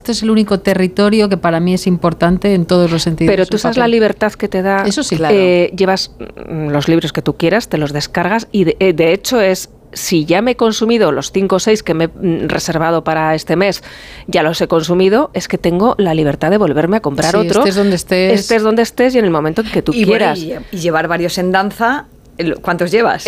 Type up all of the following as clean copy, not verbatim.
Este es el único territorio que para mí es importante en todos los sentidos. Pero tú sabes la libertad que te da. Eso sí, claro. Llevas los libros que tú quieras, te los descargas y de hecho es... Si ya me he consumido los 5 o 6 que me he reservado para este mes, ya los he consumido, es que tengo la libertad de volverme a comprar otro. Estés donde estés. Estés donde estés y en el momento en que tú quieras. Bueno, y llevar varios en danza. ¿Cuántos llevas?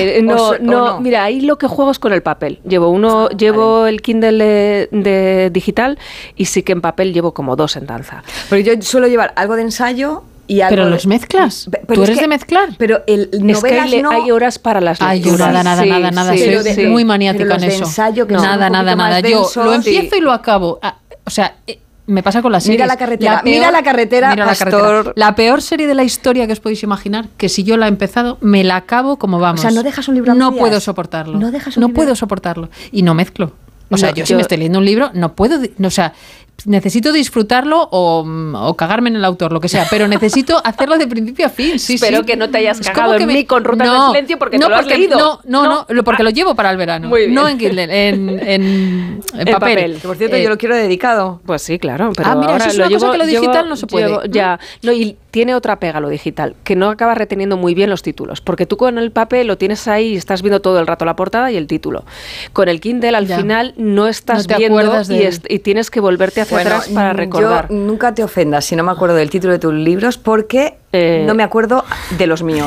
No, mira, ahí lo que juego es con el papel. Llevo el Kindle de digital y sí que en papel llevo como 2 en danza. Porque yo suelo llevar algo de ensayo. Pero los mezclas. ¿Tú eres de mezclar? Pero novelas es que hay horas para las lecturas. Nada. Soy muy maniática en eso. Ensayo, que nada. Yo lo empiezo y lo acabo. O sea, me pasa con las series. Mira la carretera, Pastor. La peor serie de la historia que os podéis imaginar, que si yo la he empezado, me la acabo como vamos. O sea, no dejas un libro a medias. No puedo soportarlo. No puedo soportarlo. Y no mezclo. O sea, yo si me estoy leyendo un libro, no puedo... O sea, necesito disfrutarlo o cagarme en el autor, lo que sea, pero necesito hacerlo de principio a fin. Espero que no te hayas cagado en mí con Rutas del Silencio porque no lo has leído. No, porque lo llevo para el verano. No en Kindle, en papel. Que por cierto, yo lo quiero dedicado. Pues sí, claro. Pero mira, eso es una cosa que lo digital no se puede. Y tiene otra pega lo digital, que no acabas reteniendo muy bien los títulos, porque tú con el papel lo tienes ahí y estás viendo todo el rato la portada y el título. Con el Kindle al final no estás viendo y tienes que volverte hacia atrás para recordar. Yo nunca te ofendas si no me acuerdo del título de tus libros, porque no me acuerdo de los míos.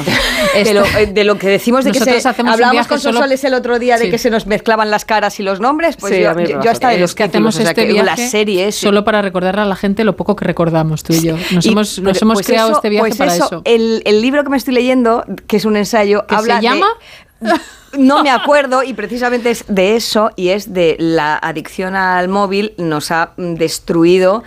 De lo que decimos de que hablamos con Sonsoles el otro día de que se nos mezclaban las caras y los nombres, pues yo hasta de los que hacemos la serie solo para recordarle a la gente lo poco que recordamos tú y yo. Nos hemos creado este viaje para eso. El libro que me estoy leyendo, que es un ensayo, habla ¿se llama? No me acuerdo, y precisamente es de eso, y es de la adicción al móvil nos ha destruido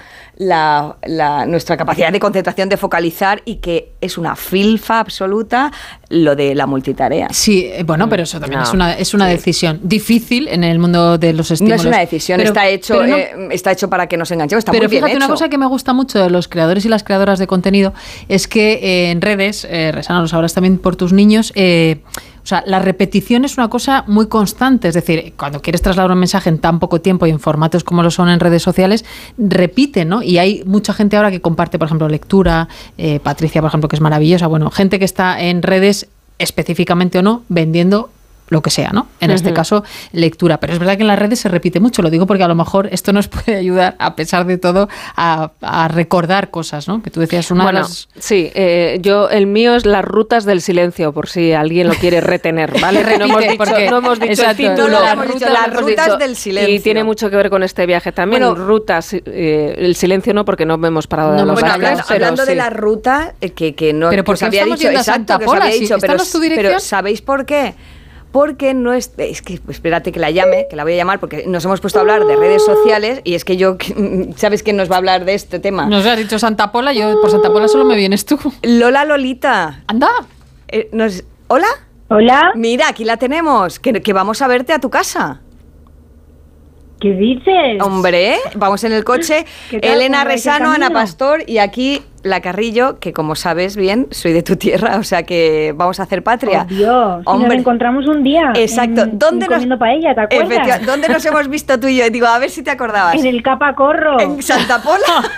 nuestra capacidad de concentración, de focalizar, y que es una filfa absoluta lo de la multitarea. Sí, bueno, pero eso también es una decisión difícil en el mundo de los estímulos. No es una decisión, está hecho para que nos enganchemos, está muy bien hecho. Pero fíjate, una cosa que me gusta mucho de los creadores y las creadoras de contenido es que en redes, Resana, lo sabrás también por tus niños, o sea, la repetición es una cosa muy constante, es decir, cuando quieres trasladar un mensaje en tan poco tiempo y en formatos como lo son en redes sociales, repiten, ¿no? Y hay mucha gente ahora que comparte, por ejemplo, lectura, Patricia, por ejemplo, que es maravillosa, bueno, gente que está en redes específicamente o no, vendiendo lo que sea, ¿no? En este caso, lectura. Pero es verdad que en las redes se repite mucho, lo digo porque a lo mejor esto nos puede ayudar, a pesar de todo, a recordar cosas, ¿no? Que tú decías Sí, el mío es las rutas del silencio, por si alguien lo quiere retener, ¿vale? Repite, no hemos dicho el título. Las rutas del silencio. Y tiene mucho que ver con este viaje también. Bueno, rutas, el silencio no, porque no hemos parado de hablando de la ruta, que no... Pero porque había dicho, exacto, que os había dicho, pero ¿sabéis por qué? Porque no es que espérate que la llame, que la voy a llamar, porque nos hemos puesto a hablar de redes sociales y es que yo, ¿sabes quién nos va a hablar de este tema? Nos has dicho Santa Pola, yo por Santa Pola solo me vienes tú. Lolita. Anda. ¿Hola? Hola. Mira, aquí la tenemos, que vamos a verte a tu casa. ¿Qué dices? Hombre, vamos en el coche. Elena Resano, Ana Pastor y aquí la Carrillo, que como sabes bien, soy de tu tierra, o sea que vamos a hacer patria. Oh, Dios, hombre. Nos encontramos un día. Exacto. Comiendo paella, ¿te acuerdas? ¿Dónde nos hemos visto tú y yo? Digo, a ver si te acordabas. En el Capacorro. ¿En Santa Pola?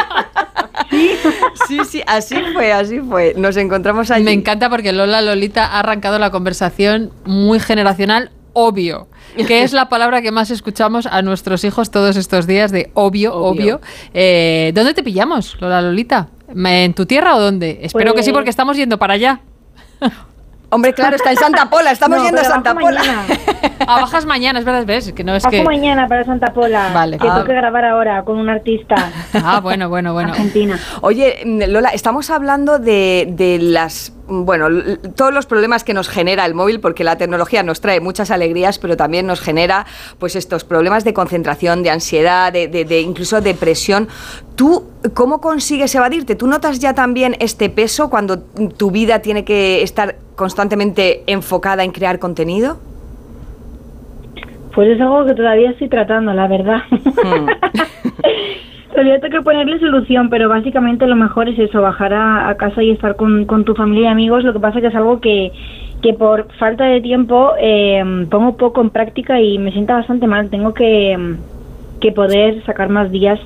Sí, así fue. Nos encontramos allí. Me encanta porque Lolita ha arrancado la conversación muy generacional. Obvio, que es la palabra que más escuchamos a nuestros hijos todos estos días, de obvio. ¿Dónde te pillamos, Lolita? ¿En tu tierra o dónde? Espero que sí, porque estamos yendo para allá. Hombre, claro, está en Santa Pola, estamos yendo a Santa Pola. Bajas mañana, es verdad, ¿ves? Que no es bajo mañana para Santa Pola, vale. Que tengo que grabar ahora con un artista. Bueno. Argentina. Oye, Lola, estamos hablando de las... Bueno, todos los problemas que nos genera el móvil, porque la tecnología nos trae muchas alegrías, pero también nos genera pues estos problemas de concentración, de ansiedad, de incluso depresión. ¿Tú cómo consigues evadirte? ¿Tú notas ya también este peso cuando tu vida tiene que estar constantemente enfocada en crear contenido? Pues es algo que todavía estoy tratando, la verdad. Todavía tengo que ponerle solución, pero básicamente lo mejor es eso, bajar a casa y estar con tu familia y amigos. Lo que pasa es que es algo que por falta de tiempo pongo poco en práctica y me sienta bastante mal. Tengo que que poder sacar más días